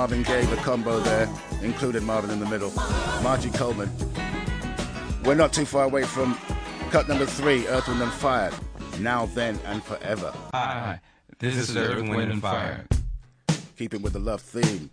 Marvin Gaye, the combo there, included Marvin in the middle. Margie Coleman. We're not too far away from cut number 3, Earth, Wind and Fire. Now, Then, and Forever. Hi, this is Earth, Wind and Fire. Keeping with the love theme.